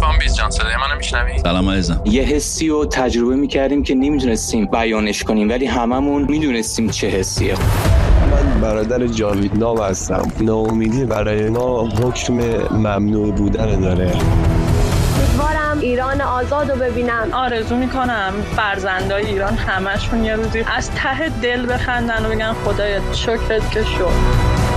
خانم بیز جان صدای منو میشنوی؟ سلام عزیزم. یه حسی رو تجربه میکردیم که نمیدونستیم بیانش کنیم، ولی هممون میدونستیم چه حسیه. من برادر جاوید نام هستم. ناامیدی برای ما حکم ممنوع بودن داره. امیدوارم ایران آزاد رو ببینم. آرزو میکنم فرزندای ایران همشون یه روزی از ته دل بخندن و بگن خدایا شکرت که شد.